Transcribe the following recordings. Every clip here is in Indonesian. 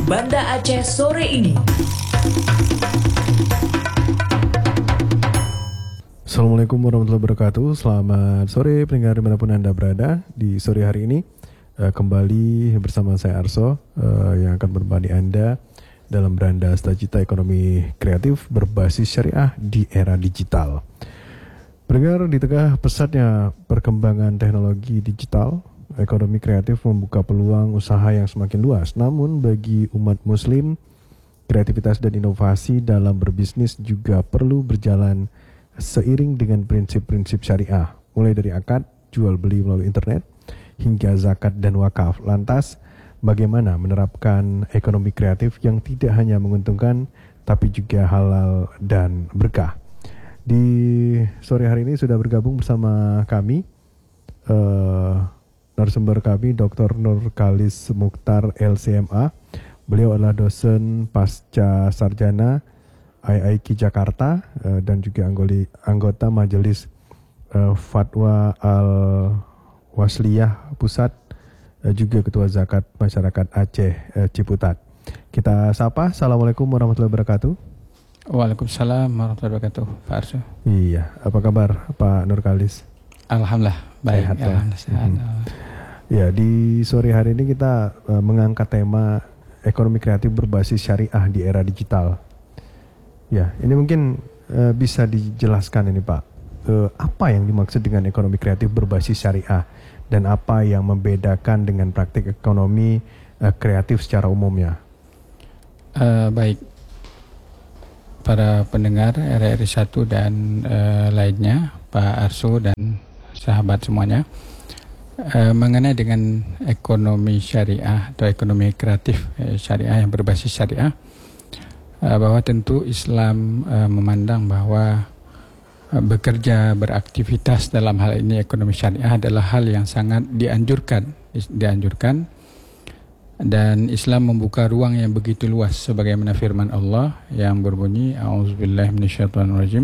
Banda Aceh sore ini. Assalamualaikum warahmatullahi wabarakatuh. Selamat sore pendengar dimanapun Anda berada. Di sore hari ini kembali bersama saya Arso yang akan menemani Anda dalam beranda cita-cita ekonomi kreatif berbasis syariah di era digital. Pendengar, di tengah pesatnya perkembangan teknologi digital, ekonomi kreatif membuka peluang usaha yang semakin luas. Namun bagi umat muslim, kreativitas dan inovasi dalam berbisnis juga perlu berjalan seiring dengan prinsip-prinsip syariah, mulai dari akad, jual beli melalui internet, hingga zakat dan wakaf. Lantas, bagaimana menerapkan ekonomi kreatif yang tidak hanya menguntungkan, tapi juga halal dan berkah? Di sore hari ini sudah bergabung bersama kami narasumber kami Dr. Nurkalis Mukhtar LCMA. Beliau adalah dosen pasca sarjana IIQ Jakarta dan juga anggota Majelis Fatwa Al-Wasliyah Pusat, juga Ketua Zakat Masyarakat Aceh Ciputat. Kita sapa. Assalamualaikum warahmatullahi wabarakatuh. Waalaikumsalam warahmatullahi wabarakatuh, Pak Arso. Iya, apa kabar Pak Nurkalis? Alhamdulillah baik. Sehat. Ya, di sore hari ini kita mengangkat tema ekonomi kreatif berbasis syariah di era digital. Ya, ini mungkin bisa dijelaskan ini Pak, apa yang dimaksud dengan ekonomi kreatif berbasis syariah dan apa yang membedakan dengan praktik ekonomi kreatif secara umumnya? Baik, para pendengar RRI 1 dan lainnya, Pak Arso dan sahabat semuanya, mengenai dengan ekonomi syariah atau ekonomi kreatif syariah yang berbasis syariah, bahwa tentu Islam memandang bahwa bekerja, beraktivitas dalam hal ini ekonomi syariah adalah hal yang sangat dianjurkan, dan Islam membuka ruang yang begitu luas sebagaimana firman Allah yang berbunyi, a'udzubillahi minasyaitonirrajim,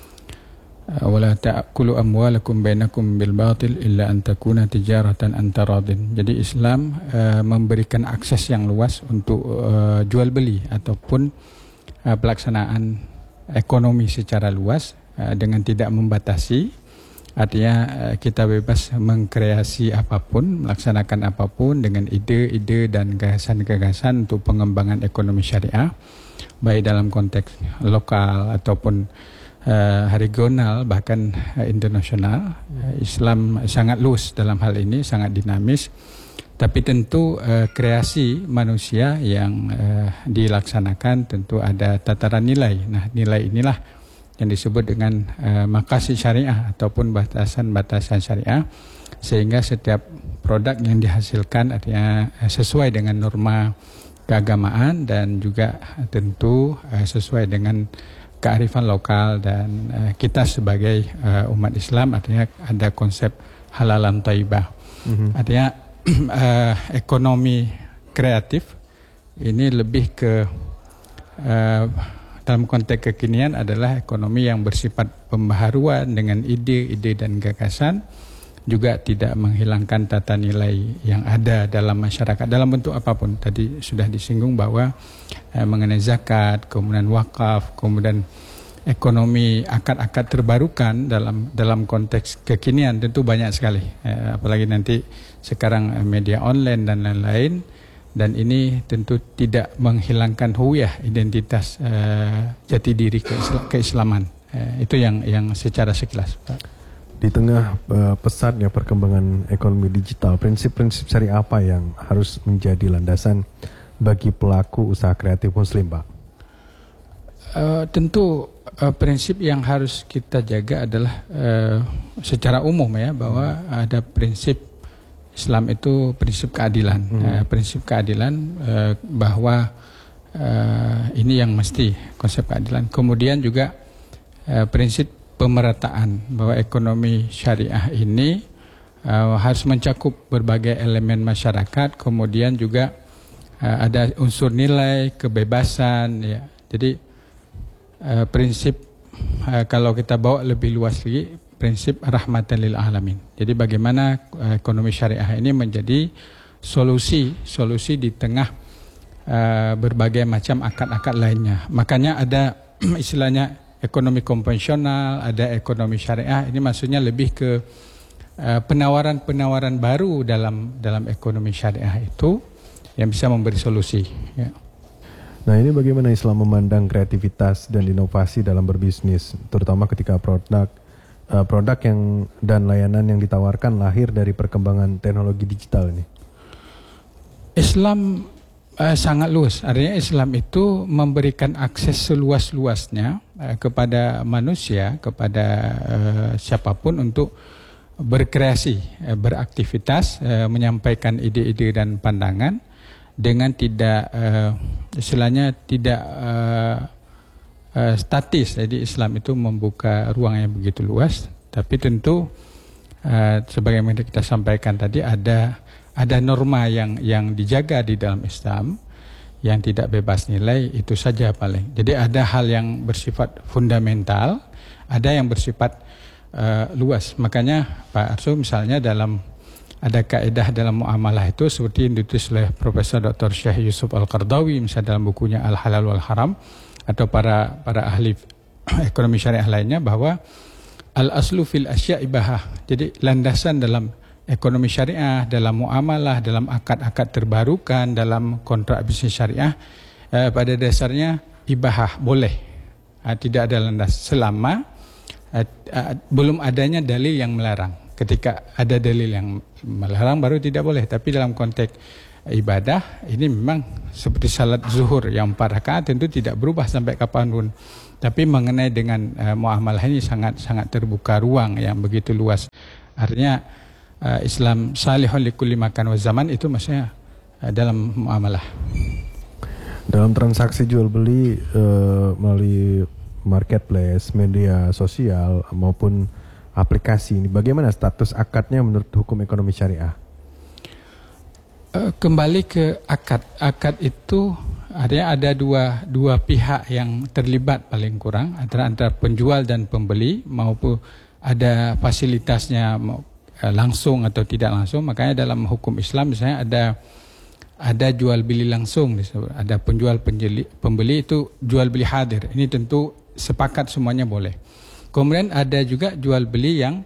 wala ta'kulu amwalakum bainakum bil batil illa an takuna tijaratan an taradin. Jadi Islam memberikan akses yang luas untuk jual beli ataupun pelaksanaan ekonomi secara luas dengan tidak membatasi. Artinya kita bebas mengkreasi apapun, melaksanakan apapun dengan ide-ide dan gagasan-gagasan untuk pengembangan ekonomi syariah, baik dalam konteks lokal ataupun regional, bahkan internasional. Islam sangat luas dalam hal ini, sangat dinamis. Tapi tentu kreasi manusia yang dilaksanakan tentu ada tataran nilai. Nah, nilai inilah yang disebut dengan maqasid syariah ataupun batasan-batasan syariah, sehingga setiap produk yang dihasilkan artinya sesuai dengan norma keagamaan dan juga tentu sesuai dengan kearifan lokal, dan kita sebagai umat Islam artinya ada konsep halalan thayyibah. Artinya ekonomi kreatif ini lebih ke dalam konteks kekinian adalah ekonomi yang bersifat pembaharuan dengan ide-ide dan gagasan, juga tidak menghilangkan tata nilai yang ada dalam masyarakat dalam bentuk apapun. Tadi sudah disinggung bahwa mengenai zakat, kemudian wakaf, kemudian ekonomi akad-akad terbarukan dalam konteks kekinian tentu banyak sekali, apalagi nanti sekarang media online dan lain-lain. Dan ini tentu tidak menghilangkan huwiyah, identitas jati diri keislaman. Itu yang secara sekilas, Pak. Di tengah pesatnya perkembangan ekonomi digital, prinsip-prinsip syariah apa yang harus menjadi landasan bagi pelaku usaha kreatif muslim, Pak? Tentu prinsip yang harus kita jaga adalah secara umum ya, bahwa ada prinsip Islam itu prinsip keadilan, prinsip keadilan bahwa ini yang mesti konsep keadilan. Kemudian juga prinsip pemerataan bahwa ekonomi syariah ini harus mencakup berbagai elemen masyarakat. Kemudian juga ada unsur nilai kebebasan. Ya. Jadi prinsip kalau kita bawa lebih luas lagi, prinsip rahmatan lil alamin. Jadi bagaimana ekonomi syariah ini menjadi solusi di tengah berbagai macam akad-akad lainnya. Makanya ada istilahnya ekonomi konvensional, ada ekonomi syariah. Ini maksudnya lebih ke penawaran-penawaran baru dalam ekonomi syariah itu yang bisa memberi solusi. Ya. Nah, ini bagaimana Islam memandang kreativitas dan inovasi dalam berbisnis, terutama ketika produk yang dan layanan yang ditawarkan lahir dari perkembangan teknologi digital ini? Islam sangat luas. Artinya Islam itu memberikan akses seluas-luasnya kepada manusia, kepada siapapun untuk berkreasi, beraktivitas, menyampaikan ide-ide dan pandangan dengan tidak istilahnya tidak statis. Jadi Islam itu membuka ruang yang begitu luas, tapi tentu sebagaimana kita sampaikan tadi ada norma yang dijaga di dalam Islam yang tidak bebas nilai, itu saja paling. Jadi ada hal yang bersifat fundamental, ada yang bersifat luas. Makanya Pak Arso misalnya ada kaedah dalam muamalah itu seperti yang ditulis oleh Profesor Dr. Syekh Yusuf Al-Qardawi misalnya dalam bukunya Al-Halal wal Haram, atau para ahli ekonomi syariah lainnya, bahwa al-aslu fil asya' ibahah. Jadi landasan dalam ekonomi syariah, dalam muamalah, dalam akad-akad terbarukan, dalam kontrak bisnis syariah, pada dasarnya ibahah, boleh. Tidak ada landas selama belum adanya dalil yang melarang. Ketika ada dalil yang melarang baru tidak boleh. Tapi dalam konteks ibadah ini memang seperti salat zuhur yang 4 rakaat tentu tidak berubah sampai kapanpun. Tapi mengenai dengan muamalah ini sangat terbuka ruang yang begitu luas. Artinya Islam salihun likulli makan wa zaman, itu maksudnya dalam muamalah. Dalam transaksi jual beli melalui marketplace, media sosial maupun aplikasi ini, bagaimana status akadnya menurut hukum ekonomi syariah? Kembali ke akad. Akad itu artinya ada dua pihak yang terlibat paling kurang, antara penjual dan pembeli, maupun ada fasilitasnya langsung atau tidak langsung. Makanya dalam hukum Islam misalnya ada jual beli langsung, ada penjual pembeli itu jual beli hadir. Ini tentu sepakat semuanya boleh. Kemudian ada juga jual beli yang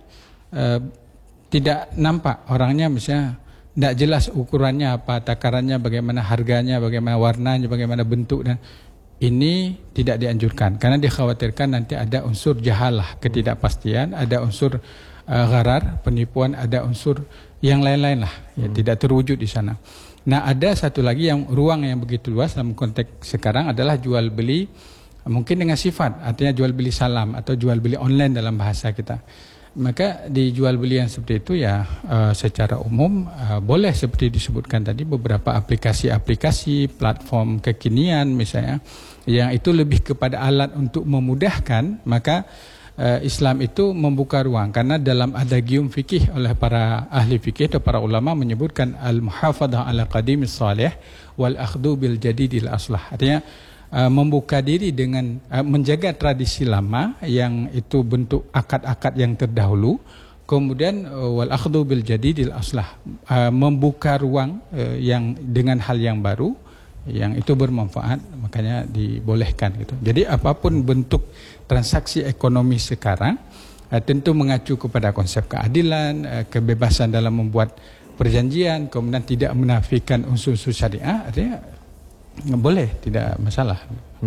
tidak nampak orangnya, misalnya tidak jelas ukurannya apa, takarannya bagaimana, harganya bagaimana, warnanya bagaimana, bentuk, dan ini tidak dianjurkan karena dikhawatirkan nanti ada unsur jahalah, ketidakpastian, ada unsur gharar, penipuan, ada unsur yang lain-lain lah, ya, tidak terwujud di sana. Nah, ada satu lagi yang ruang yang begitu luas dalam konteks sekarang adalah jual beli mungkin dengan sifat, artinya jual beli salam atau jual beli online dalam bahasa kita. Maka di jual beli yang seperti itu ya secara umum boleh seperti disebutkan tadi, beberapa aplikasi-aplikasi, platform kekinian misalnya, yang itu lebih kepada alat untuk memudahkan. Maka Islam itu membuka ruang, karena dalam adagium fikih oleh para ahli fikih atau para ulama menyebutkan al-muhafadzah ala qadimis salih wal akhdhu bil jadidil aslah. Artinya membuka diri dengan menjaga tradisi lama yang itu bentuk akad-akad yang terdahulu, kemudian wal akhdhu bil jadidil aslah, membuka ruang yang dengan hal yang baru yang itu bermanfaat, makanya dibolehkan gitu. Jadi apapun bentuk transaksi ekonomi sekarang tentu mengacu kepada konsep keadilan, kebebasan dalam membuat perjanjian, kemudian tidak menafikan unsur-unsur syariah, artinya boleh, tidak masalah.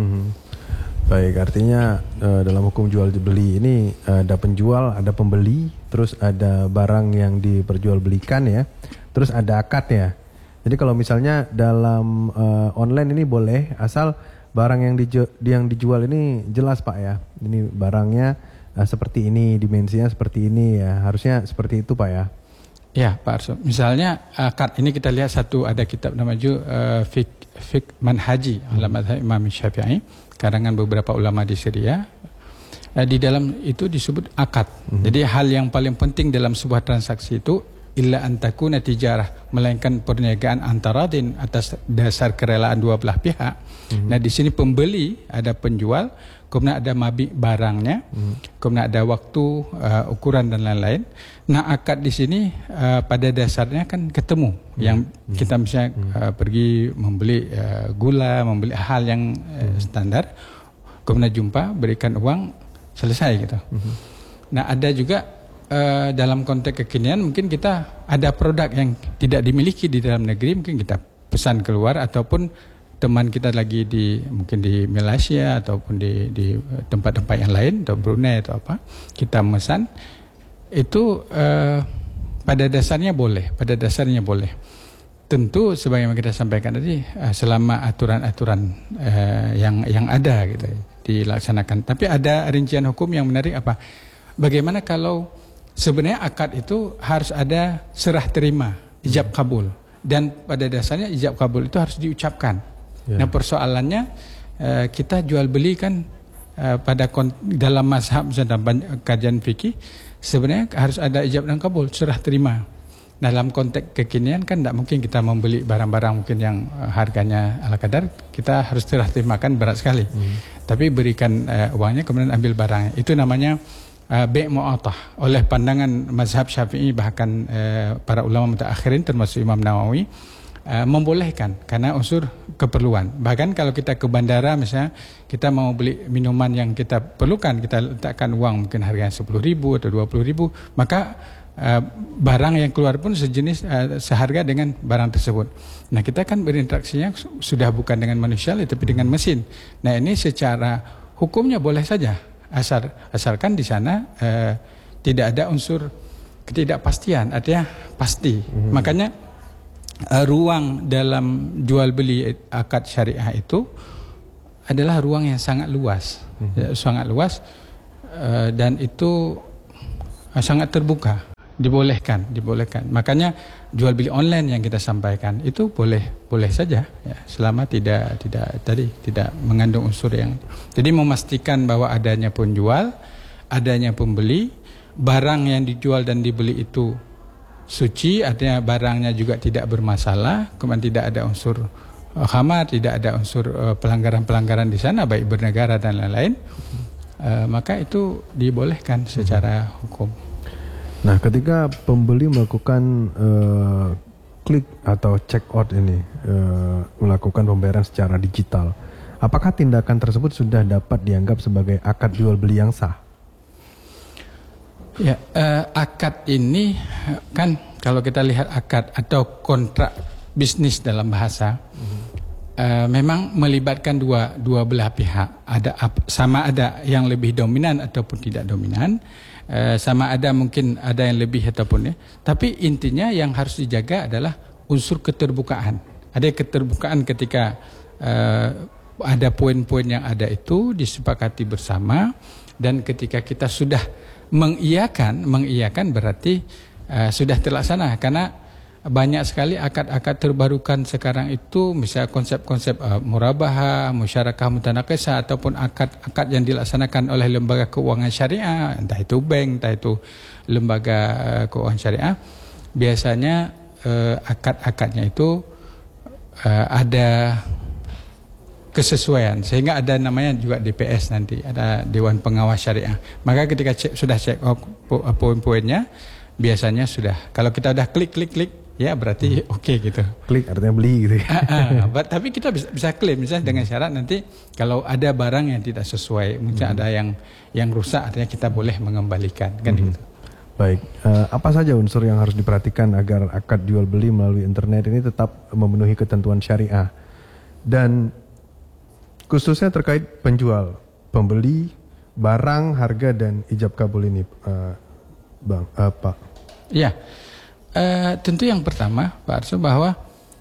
Baik, artinya dalam hukum jual beli ini ada penjual, ada pembeli, terus ada barang yang diperjualbelikan ya, terus ada akad ya. Jadi kalau misalnya dalam online ini boleh asal barang yang dijual ini jelas Pak ya. Ini barangnya seperti ini, dimensinya seperti ini ya, harusnya seperti itu Pak ya. Ya Pak Arso, misalnya akad ini kita lihat ada kitab namanya Fiqh Manhaji ala Madzhab Imam Syafi'i, karangan beberapa ulama di Syria. Di dalam itu disebut akad. Jadi hal yang paling penting dalam sebuah transaksi itu illa an takuna tijarah, melainkan perniagaan antara din atas dasar kerelaan dua belah pihak. Nah, di sini pembeli, ada penjual, kemudian ada mabik barangnya, kemudian ada waktu, ukuran dan lain-lain. Nah, akad di sini pada dasarnya kan ketemu. Yang kita misalnya pergi membeli gula, membeli hal yang standar, kemudian jumpa, berikan uang, selesai gitu. Nah, ada juga dalam konteks kekinian mungkin kita ada produk yang tidak dimiliki di dalam negeri, mungkin kita pesan keluar, ataupun teman kita lagi mungkin di Malaysia ataupun di tempat-tempat yang lain, atau Brunei atau apa, kita memesan itu pada dasarnya boleh, tentu sebagaimana kita sampaikan tadi, selama aturan-aturan yang ada gitu dilaksanakan. Tapi ada rincian hukum yang menarik apa? Bagaimana kalau sebenarnya akad itu harus ada serah terima, ijab kabul, dan pada dasarnya ijab kabul itu harus diucapkan. Nah, persoalannya kita jual beli kan dalam mazhab dan kajian fikih sebenarnya harus ada ijab dan kabul, serah terima. Dalam konteks kekinian kan tidak mungkin kita membeli barang-barang mungkin yang harganya ala kadar, kita harus serah terimakan berat sekali. Tapi berikan uangnya kemudian ambil barangnya. Itu namanya bai' mu'atah. Oleh pandangan mazhab Syafi'i, bahkan para ulama mutaakhirin termasuk Imam Nawawi membolehkan karena unsur keperluan. Bahkan kalau kita ke bandara misalnya, kita mau beli minuman yang kita perlukan, kita letakkan uang mungkin harganya 10.000 atau 20.000, maka barang yang keluar pun sejenis seharga dengan barang tersebut. Nah, kita kan berinteraksinya sudah bukan dengan manusia tapi dengan mesin. Nah, ini secara hukumnya boleh saja, asalkan di sana tidak ada unsur ketidakpastian, artinya pasti. Makanya ruang dalam jual beli akad syariah itu adalah ruang yang sangat luas, dan itu sangat terbuka, dibolehkan. Makanya jual beli online yang kita sampaikan itu boleh saja, ya, selama tidak mengandung unsur yang. Jadi memastikan bahwa adanya penjual, adanya pembeli, barang yang dijual dan dibeli itu suci, artinya barangnya juga tidak bermasalah, kemudian tidak ada unsur khamar, tidak ada unsur pelanggaran-pelanggaran di sana, baik bernegara dan lain-lain, maka itu dibolehkan secara hukum. Nah, ketika pembeli melakukan klik atau check out ini, melakukan pembayaran secara digital, apakah tindakan tersebut sudah dapat dianggap sebagai akad jual beli yang sah? Ya, akad ini kan kalau kita lihat akad atau kontrak bisnis dalam bahasa, memang melibatkan dua belah pihak. Sama ada yang lebih dominan ataupun tidak dominan, sama ada mungkin ada yang lebih ataupun ya. Tapi intinya yang harus dijaga adalah unsur keterbukaan. Ada keterbukaan ketika ada poin-poin yang ada itu disepakati bersama, dan ketika kita sudah mengiyakan berarti sudah terlaksana. Karena banyak sekali akad-akad terbarukan sekarang itu, misalnya konsep-konsep murabahah, musyarakah mutanaqisah, ataupun akad-akad yang dilaksanakan oleh lembaga keuangan syariah, entah itu bank, entah itu lembaga keuangan syariah, biasanya akad-akadnya itu ada kesesuaian, sehingga ada namanya juga DPS, nanti ada Dewan Pengawas Syariah. Maka ketika sudah check poin-poinnya, biasanya sudah, kalau kita udah klik ya berarti oke gitu. Klik artinya beli gitu ya. Tapi kita bisa klaim misalnya dengan syarat nanti kalau ada barang yang tidak sesuai, mungkin ada yang rusak, artinya kita boleh mengembalikan kan gitu. Baik, apa saja unsur yang harus diperhatikan agar akad jual beli melalui internet ini tetap memenuhi ketentuan syariah, dan khususnya terkait penjual, pembeli, barang, harga, dan ijab kabul ini, Pak? Ya, tentu yang pertama, Pak Arso, bahwa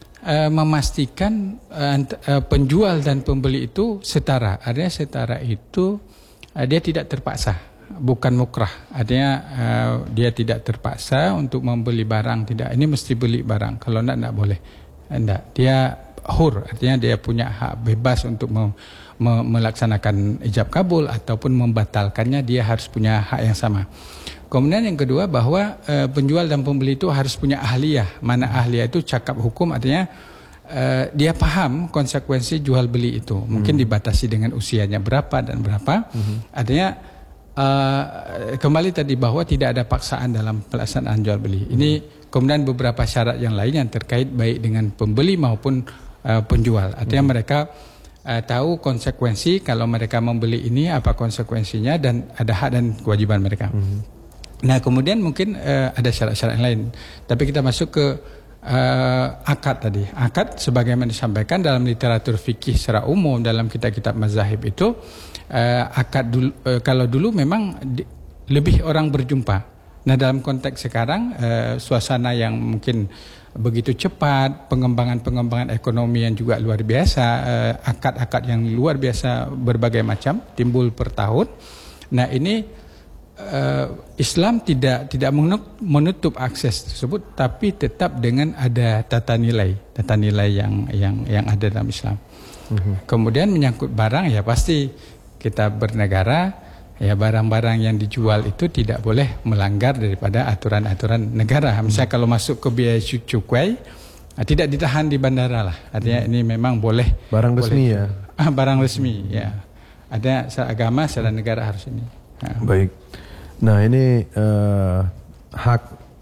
memastikan penjual dan pembeli itu setara. Artinya setara itu dia tidak terpaksa, bukan mukrah. Artinya dia tidak terpaksa untuk membeli barang, tidak. Ini mesti beli barang. Kalau tidak boleh. Tidak. Dia hur, artinya dia punya hak bebas untuk melaksanakan ijab kabul ataupun membatalkannya, dia harus punya hak yang sama. Kemudian yang kedua, bahwa penjual dan pembeli itu harus punya ahliyah. Mana ahliyah itu cakap hukum, artinya dia paham konsekuensi jual beli itu. Mungkin dibatasi dengan usianya berapa dan berapa. Artinya kembali tadi bahwa tidak ada paksaan dalam pelaksanaan jual beli. Ini kemudian beberapa syarat yang lain yang terkait baik dengan pembeli maupun penjual. Artinya mereka tahu konsekuensi kalau mereka membeli ini apa konsekuensinya dan ada hak dan kewajiban mereka. Nah kemudian mungkin ada syarat-syarat yang lain. Tapi kita masuk ke akad tadi. Akad sebagaimana disampaikan dalam literatur fikih secara umum dalam kitab-kitab mazahib itu akad dulu, kalau dulu memang lebih orang berjumpa. Nah dalam konteks sekarang suasana yang mungkin begitu cepat, pengembangan ekonomi yang juga luar biasa, akad-akad yang luar biasa berbagai macam timbul per tahun. Nah ini Islam tidak menutup akses tersebut, tapi tetap dengan ada tata nilai yang ada dalam Islam. Kemudian menyangkut barang ya pasti kita bernegara ya barang-barang yang dijual itu tidak boleh melanggar daripada aturan-aturan negara. Misalnya kalau masuk ke biaya cukai tidak ditahan di bandara lah. Artinya ini memang boleh barang resmi ya. Barang resmi ya. Ada secara agama, secara negara harus ini. Baik. Nah ini hak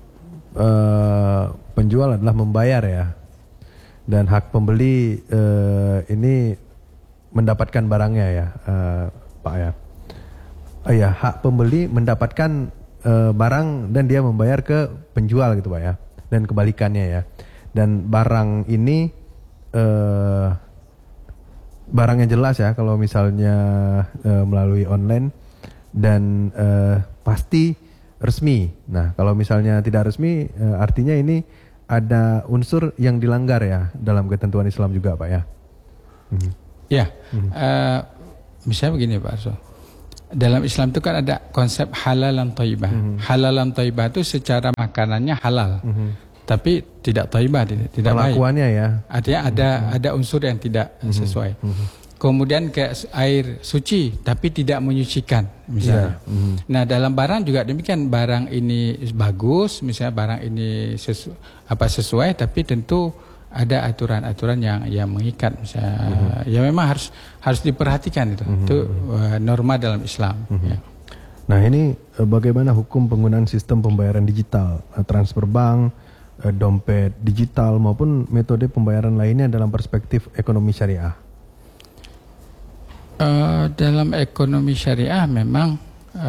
penjual adalah membayar ya, dan hak pembeli ini mendapatkan barangnya ya, Pak ya. Ya hak pembeli mendapatkan barang dan dia membayar ke penjual gitu Pak ya, dan kebalikannya ya. Dan barang ini barang yang jelas ya kalau misalnya melalui online dan pasti resmi. Nah, kalau misalnya tidak resmi, artinya ini ada unsur yang dilanggar ya dalam ketentuan Islam juga, Pak ya. Ya, misalnya begini Pak Arso. Dalam Islam itu kan ada konsep halalan thayyibah. Halalan thayyibah itu secara makanannya halal, tapi tidak thayyibah, tidak baik. Perlakuannya ya. Artinya ada unsur yang tidak sesuai. Kemudian kayak air suci tapi tidak menyucikan misalnya. Nah dalam barang juga demikian, barang ini bagus misalnya, barang ini sesuai tapi tentu ada aturan-aturan yang mengikat misalnya. Ya memang harus diperhatikan itu. Itu norma dalam Islam. Ya. Nah ini bagaimana hukum penggunaan sistem pembayaran digital, transfer bank, dompet digital maupun metode pembayaran lainnya dalam perspektif ekonomi syariah? Dalam ekonomi syariah memang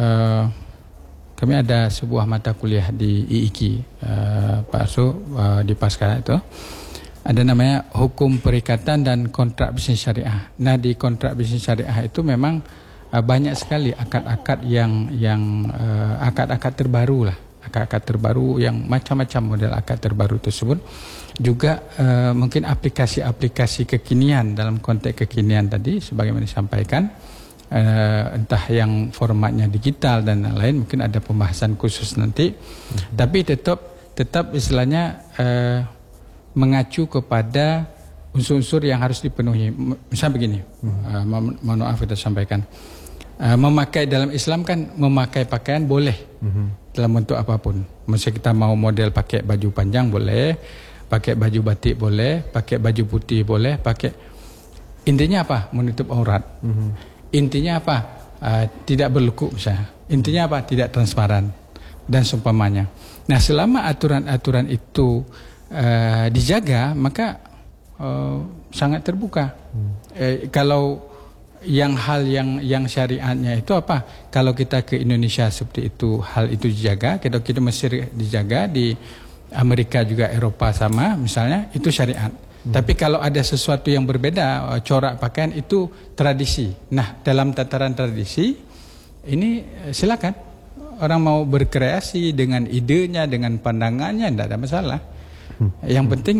kami ada sebuah mata kuliah di IIKI Pak Arso di Pasca itu ada namanya hukum perikatan dan kontrak bisnis syariah. Nah di kontrak bisnis syariah itu memang banyak sekali akad-akad yang akad-akad terbaru lah, akad-akad terbaru yang macam-macam model akad terbaru tersebut. Juga mungkin aplikasi-aplikasi kekinian dalam konteks kekinian tadi sebagaimana disampaikan, entah yang formatnya digital dan lain, mungkin ada pembahasan khusus nanti. Tapi tetap istilahnya mengacu kepada unsur-unsur yang harus dipenuhi. Misalnya begini, mohon maaf kita sampaikan, memakai dalam Islam kan memakai pakaian boleh dalam bentuk apapun. Misalnya kita mau model pakai baju panjang boleh, pakai baju batik boleh, pakai baju putih boleh, pakai. Intinya apa? Menutup aurat. Intinya apa? Tidak berlekuk misalnya. Intinya apa? Tidak transparan dan seumpamanya. Nah, selama aturan-aturan itu dijaga, maka sangat terbuka. Kalau hal yang syariatnya itu apa? Kalau kita ke Indonesia seperti itu, hal itu dijaga. Kita Mesir dijaga, di Amerika juga, Eropa sama misalnya, itu syariat. Tapi kalau ada sesuatu yang berbeda, corak pakaian itu tradisi. Nah dalam tataran tradisi ini silakan orang mau berkreasi dengan idenya, dengan pandangannya, tidak ada masalah. Yang penting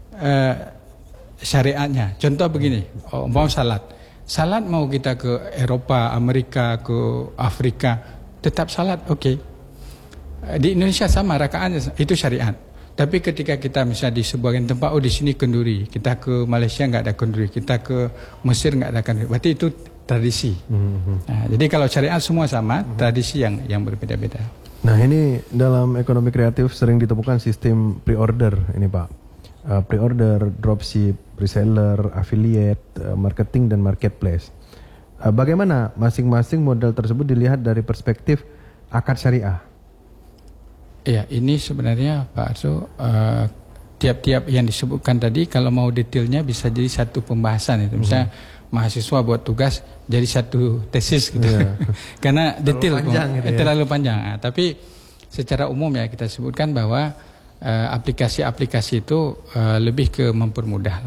syariatnya. Contoh begini, mau salat mau kita ke Eropa, Amerika, ke Afrika, tetap salat, oke. Di Indonesia sama, rakaatnya itu syariat. Tapi ketika kita misalnya di sebuah tempat, di sini kenduri, kita ke Malaysia nggak ada kenduri, kita ke Mesir nggak ada kenduri, berarti itu tradisi. Nah, jadi kalau syariat semua sama, tradisi yang berbeda-beda. Nah ini dalam ekonomi kreatif sering ditemukan sistem pre-order ini Pak. pre-order, dropship, reseller, affiliate, marketing dan marketplace. Bagaimana masing-masing model tersebut dilihat dari perspektif akad syariah? Ya, ini sebenarnya Pak Arso, tiap-tiap yang disebutkan tadi kalau mau detailnya bisa jadi satu pembahasan itu. Misalnya mahasiswa buat tugas jadi satu tesis gitu. Karena detail terlalu panjang. Nah, tapi secara umum ya kita sebutkan bahwa aplikasi-aplikasi itu lebih ke mempermudah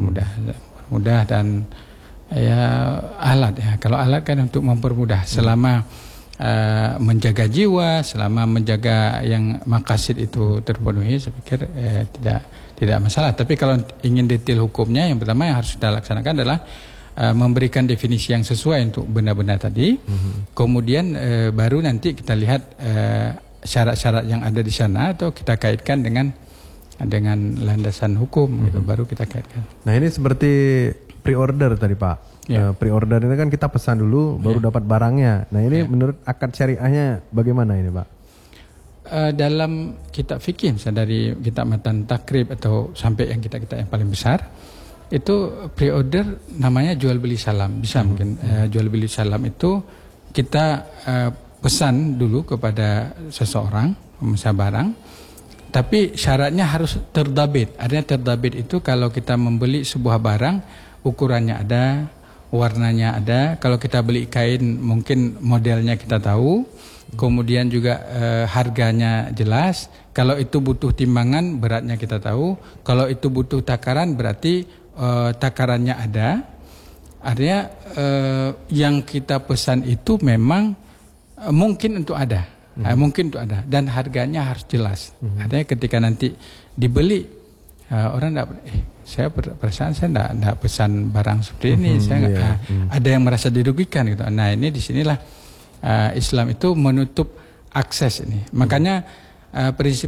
dan ya alat ya. Kalau alat kan untuk mempermudah selama menjaga jiwa, selama menjaga yang maqasid itu terpenuhi, saya pikir tidak masalah. Tapi kalau ingin detail hukumnya, yang pertama yang harus kita laksanakan adalah memberikan definisi yang sesuai untuk benda-benda tadi. Kemudian baru nanti kita lihat syarat-syarat yang ada di sana atau kita kaitkan dengan landasan hukum gitu, baru kita kaitkan. Nah, ini seperti pre-order tadi Pak. Pre-order ini kan kita pesan dulu baru dapat barangnya. Nah, ini menurut akad syariahnya bagaimana ini Pak? Dalam kitab fikih misalnya dari kitab Matan Takrib atau sampai yang kita yang paling besar, itu pre-order namanya jual beli salam. Bisa mungkin jual beli salam itu kita pesan dulu kepada seseorang memesan barang, tapi syaratnya harus terdabit. Artinya terdabit itu kalau kita membeli sebuah barang, ukurannya ada, warnanya ada. Kalau kita beli kain mungkin modelnya kita tahu, kemudian juga harganya jelas. Kalau itu butuh timbangan, beratnya kita tahu. Kalau itu butuh takaran, berarti takarannya ada. Artinya yang kita pesan itu memang mungkin untuk ada, mungkin untuk ada, dan harganya harus jelas. Artinya ketika nanti dibeli, orang tidak, saya perasaan saya tidak pesan barang seperti ini, saya ada yang merasa dirugikan gitu. Nah, ini disinilah Islam itu menutup akses ini. Makanya prinsip